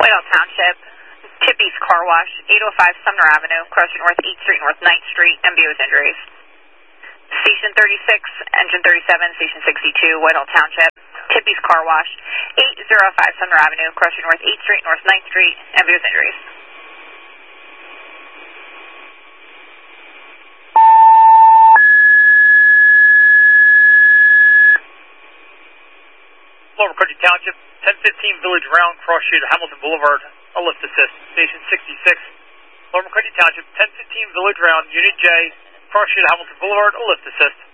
Whitehall Township, Tip East Car Wash, 805 Sumner Avenue, crossing north 8th Street, north 9th Street, MBO with injuries. Station 36, Engine 37, Station 62, Whitehall Township, Tip East Car Wash, 805 Sumner Avenue, crossing north 8th Street, north 9th Street, MBO with injuries. Lower McCarty Township, 1015 Village Round, cross street of Hamilton Boulevard, a lift assist. Station 66. Lower McCarty Township, 1015 Village Round, Unit J, cross street of Hamilton Boulevard, a lift assist.